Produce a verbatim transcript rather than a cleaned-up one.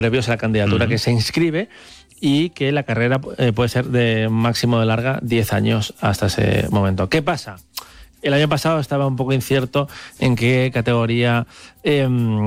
previos a la candidatura uh-huh. que se inscribe, y que la carrera eh, puede ser de máximo de larga diez años hasta ese momento. ¿Qué pasa? El año pasado estaba un poco incierto en qué categoría eh,